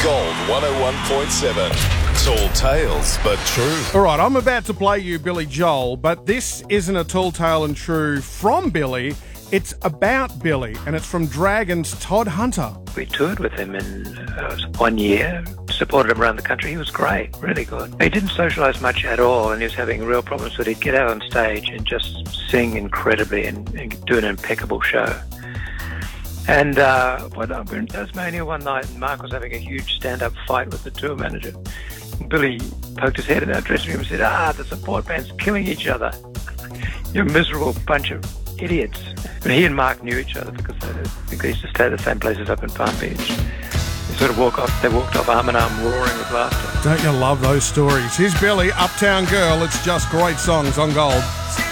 Gold 101.7. Tall tales, but true. All right, I'm about to play you Billy Joel, but this isn't a tall tale and true from Billy. It's about Billy, and it's from Dragon's Todd Hunter. We toured with him in 1 year, supported him around the country. He was great, really good. He didn't socialise much at all, and he was having real problems, but he'd get out on stage and just sing incredibly and do an impeccable show. And we were in Tasmania one night, and Mark was having a huge stand-up fight with the tour manager. Billy poked his head in our dressing room and said, the support band's killing each other. You're a miserable bunch of idiots. And he and Mark knew each other because they used to stay at the same places up in Palm Beach. They sort of walked off arm in arm, roaring with laughter. Don't you love those stories? Here's Billy, Uptown Girl. It's just great songs on Gold.